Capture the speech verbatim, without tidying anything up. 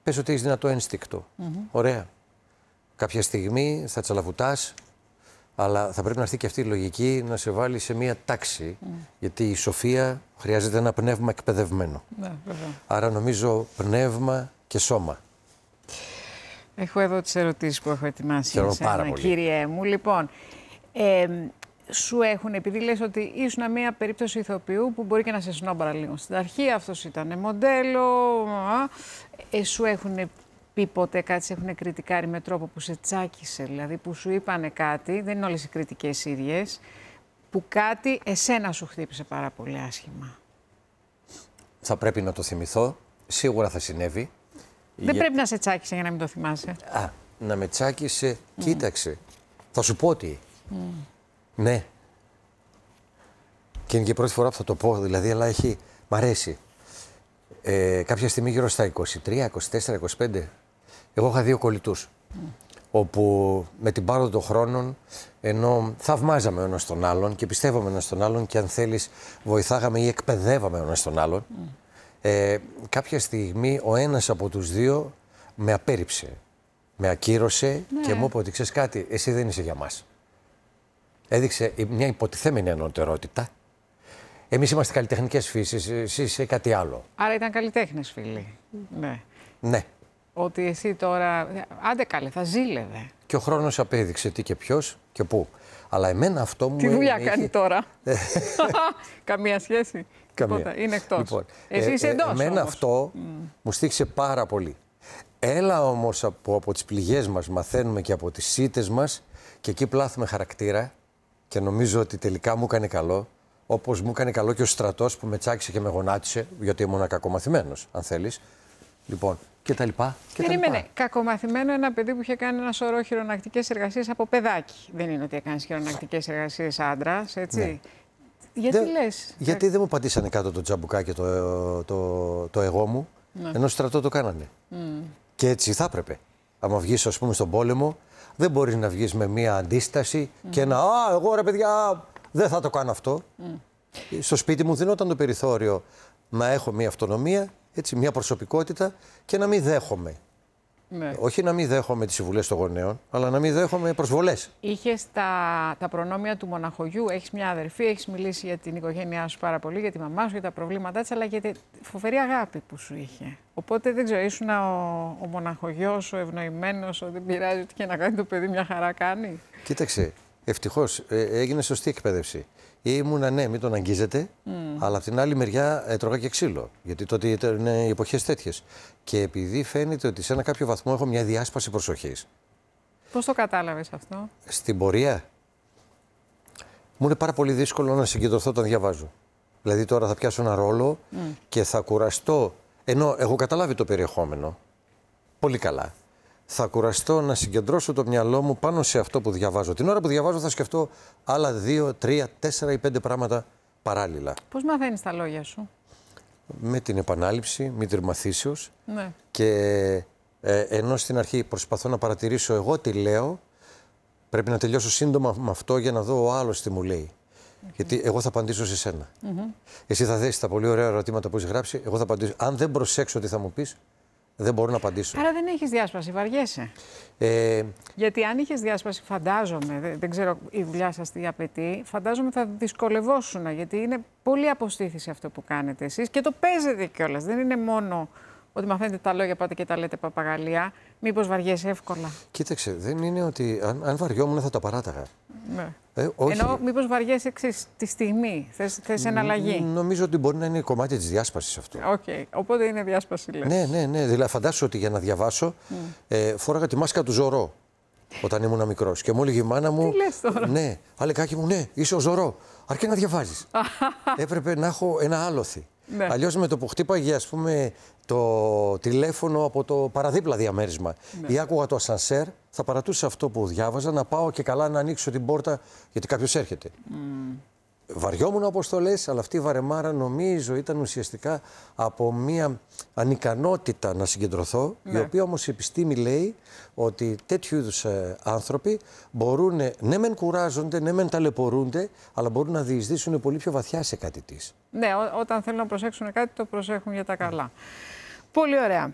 Πες ότι έχεις δυνατό ένστικτο. Mm-hmm. Ωραία. Κάποια στιγμή θα τσαλαβουτάς, αλλά θα πρέπει να έρθει και αυτή η λογική να σε βάλει σε μία τάξη. Mm. Γιατί η σοφία χρειάζεται ένα πνεύμα εκπαιδευμένο. Ναι, βέβαια. Άρα νομίζω πνεύμα και σώμα. Έχω εδώ τις ερωτήσεις που έχω ετοιμάσει. Χαίρομαι πάρα πολύ. Κύριε μου, λοιπόν, ε, σου έχουν, επειδή λες ότι ήσουν μια περίπτωση ηθοποιού που μπορεί και να σε σνόμπαρα λίγο στην αρχή, αυτός ήταν μοντέλο, ε, σου έχουν πει ποτέ κάτι, σε έχουν κριτικάρει με τρόπο που σε τσάκισε, δηλαδή που σου είπανε κάτι, δεν είναι όλες οι κριτικές ίδιες, που κάτι εσένα σου χτύπησε πάρα πολύ άσχημα? Θα πρέπει να το θυμηθώ, σίγουρα θα συνέβη. Δεν Για... πρέπει να σε τσάκισε για να μην το θυμάσαι. Α, να με τσάκισε, mm. κοίταξε, θα σου πω τι. Mm. Ναι. Και είναι και η πρώτη φορά που θα το πω, δηλαδή, αλλά έχει... μ' αρέσει. Ε, κάποια στιγμή γύρω στα είκοσι τρία, είκοσι τέσσερα, είκοσι πέντε, εγώ είχα δύο κολλητούς. Mm. Όπου με την πάροδο των χρόνων, ενώ θαυμάζαμε ο ένας τον άλλον και πιστεύαμε ο ένας τον άλλον και αν θέλεις βοηθάγαμε ή εκπαιδεύαμε ο ένας τον άλλον, mm. ε, κάποια στιγμή ο ένας από τους δύο με απέρριψε, με ακύρωσε ναι. και μου είπε ότι ξέρεις κάτι, εσύ δεν είσαι για μας. Έδειξε μια υποτιθέμενη ανωτερότητα. Εμείς είμαστε καλλιτεχνικές φύσεις, εσύ είσαι κάτι άλλο. Άρα ήταν καλλιτέχνες φίλοι. Ναι. Ναι. Ότι εσύ τώρα, άντε καλέ, θα ζήλευε. Και ο χρόνος απέδειξε τι και ποιος και πού. Αλλά εμένα αυτό μου... Τι δουλειά έχει... κάνει τώρα? Καμία σχέση. Καμία. Τίποτα. Είναι εκτός. Λοιπόν, εσύ είσαι ε, εντός εμένα όμως. αυτό mm. μου στήχησε πάρα πολύ. Έλα όμως από, από τις πληγές μας μαθαίνουμε και από τις σίτες μας και εκεί πλάθουμε χαρακτήρα και νομίζω ότι τελικά μου έκανε καλό. Όπως μου έκανε καλό και ο στρατός που με τσάκισε και με γονάτισε, γιατί ήμουν κακομαθημένος, αν θέλεις. Λοιπόν, και τα λοιπά. Και Περίμενε, τα λοιπά. κακομαθημένο ένα παιδί που είχε κάνει ένα σωρό χειρονακτικές εργασίες από παιδάκι. Δεν είναι ότι έκανε χειρονακτικές εργασίες άντρας, έτσι. Ναι. Γιατί Δε, λες? Γιατί δεν μου πατήσανε κάτω το τζαμπουκά και το, το, το, το εγώ μου, ναι. ενώ στρατό το κάνανε. Mm. Και έτσι θα έπρεπε. Άμα βγεις, ας πούμε, στον πόλεμο, δεν μπορείς να βγεις με μία αντίσταση mm. και ένα «Α, εγώ ρε παιδιά, δεν θα το κάνω αυτό». Mm. Στο σπίτι μου δίνονταν το περιθώριο να έχω μία αυτονομία, έτσι, μία προσωπικότητα και να μην δέχομαι. Ναι. Όχι να μην δέχομαι τις συμβουλές των γονέων, αλλά να μην δέχομαι προσβολές. Είχες τα, τα προνόμια του μοναχογιού, έχεις μια αδερφή, έχεις μιλήσει για την οικογένειά σου πάρα πολύ, για τη μαμά σου, για τα προβλήματά της, αλλά για τη φοβερή αγάπη που σου είχε. Οπότε δεν ξέρω, ήσουν ο, ο μοναχογιός, ο ευνοημένος, ο δεν πειράζει ότι και να κάνει το παιδί μια χαρά κάνει. Κοίταξε, ευτυχώς ε, έγινε σωστή εκπαίδευση. Ήμουνα ναι, μην τον αγγίζετε, mm. αλλά από την άλλη μεριά έτρωγα και ξύλο. Γιατί τότε ήταν οι εποχές τέτοιες. Και επειδή φαίνεται ότι σε ένα κάποιο βαθμό έχω μια διάσπαση προσοχής. Πώς το κατάλαβες αυτό? Στην πορεία μου είναι πάρα πολύ δύσκολο να συγκεντρωθώ όταν διαβάζω. Δηλαδή τώρα θα πιάσω ένα ρόλο mm. και θα κουραστώ. Ενώ έχω καταλάβει το περιεχόμενο πολύ καλά. Θα κουραστώ να συγκεντρώσω το μυαλό μου πάνω σε αυτό που διαβάζω. Την ώρα που διαβάζω θα σκεφτώ άλλα δύο, τρία, τέσσερα ή πέντε πράγματα παράλληλα. Πώς μαθαίνεις τα λόγια σου? Με την επανάληψη, με την μαθήσεως. Ναι. Και ε, ενώ στην αρχή προσπαθώ να παρατηρήσω εγώ τι λέω, πρέπει να τελειώσω σύντομα με αυτό για να δω ο άλλος τι μου λέει. Okay. Γιατί εγώ θα απαντήσω σε σένα. Mm-hmm. Εσύ θα δεις τα πολύ ωραία ερωτήματα που έχεις γράψει, εγώ θα απαντήσω. Αν δεν προσέξω τι θα μου πεις, δεν μπορώ να απαντήσω. Άρα δεν έχεις διάσπαση, βαριέσαι. Ε... Γιατί αν είχες διάσπαση, φαντάζομαι, δεν, δεν ξέρω η δουλειά σας τι απαιτεί, φαντάζομαι θα δυσκολευόσουνα, γιατί είναι πολύ αποστήθηση αυτό που κάνετε εσείς και το παίζετε κιόλας. Δεν είναι μόνο ότι μαθαίνετε τα λόγια, πάτε και τα λέτε παπαγαλία. Μήπως βαριέσαι εύκολα? Κοίταξε, δεν είναι ότι αν, αν βαριόμουν θα τα παράταγα. Ναι. Ε, όχι. Ενώ μήπως βαριέσαι εξής, τη στιγμή, θες, θες εναλλαγή. Νομίζω ότι μπορεί να είναι κομμάτι της διάσπασης αυτό. Οκ, okay. Οπότε είναι διάσπαση, λες. Ναι, ναι, ναι. Δηλαδή φαντάσου ότι για να διαβάσω mm. ε, φόραγα τη μάσκα του Ζωρό όταν ήμουν μικρός. Και μου έλεγε η μάνα μου. Τι λες τώρα? Ναι, Αλεκάκι μου, ναι, είσαι ο Ζωρό. Αρκεί να διαβάζεις. Έπρεπε να έχω ένα άλοθη. Ναι. Αλλιώς με το που χτύπαγε, ας πούμε, το τηλέφωνο από το παραδίπλα διαμέρισμα ναι. ή άκουγα το ασανσέρ, θα παρατούσα αυτό που διάβαζα να πάω και καλά να ανοίξω την πόρτα γιατί κάποιος έρχεται. Mm. Βαριόμουν όπως το λες, αλλά αυτή η βαρεμάρα νομίζω ήταν ουσιαστικά από μια ανικανότητα να συγκεντρωθώ, ναι. η οποία όμως η επιστήμη λέει ότι τέτοιου είδους ε, άνθρωποι μπορούν, ναι μεν κουράζονται, ναι μεν ταλαιπωρούνται, αλλά μπορούν να διεισδύσουν πολύ πιο βαθιά σε κάτι της. Ναι, ό, όταν θέλουν να προσέξουν κάτι, το προσέχουν για τα καλά. Mm. Πολύ ωραία.